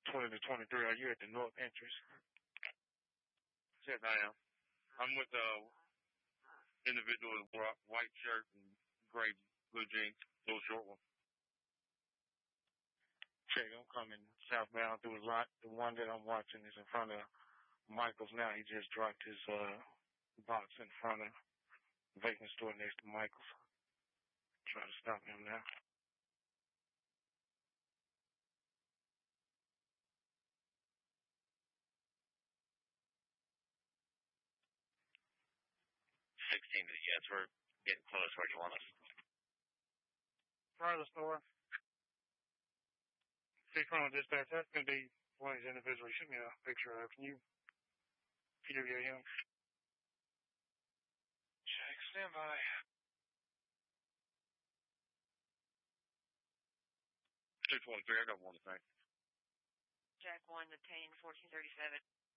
20 to 23. Are you at the north entrance? Yes, I am. I'm with the individual with white shirt and gray blue jeans, little short one. Check, I'm coming southbound through the lot. The one that I'm watching is in front of Michael's now. He just dropped his box in front of the vacant store next to Michael's. Try to stop him now. Yes, we're getting close. Where do you want us? Front of the store. 6 dispatch. That's going to be one of these individuals. Shoot me a picture of. Can you PWA him? Check, stand by. I got one thing. Jack 1 to 10, 1437.